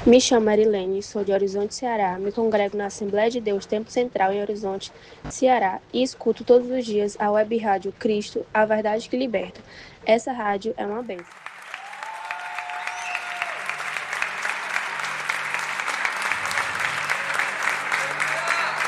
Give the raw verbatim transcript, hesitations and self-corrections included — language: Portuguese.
Me chamo Marilene, sou de Horizonte, Ceará. Me congrego na Assembleia de Deus Tempo Central em Horizonte, Ceará, e escuto todos os dias a web rádio Cristo, a verdade que liberta. Essa rádio é uma bênção.